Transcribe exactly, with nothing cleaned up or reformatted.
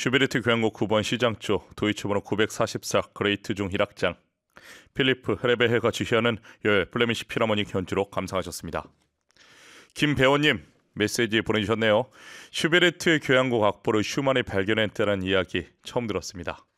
슈베르트 교향곡 구 번 시장조 도이치 번호 구백사십사 그레이트 중 일 악장 필리프 헤레베헤가 지휘하는 열 플레미시 필하모닉 연주로 감상하셨습니다. 김배원님 메시지 보내주셨네요. 슈베르트 교향곡 악보를 슈만이 발견했다는 이야기 처음 들었습니다.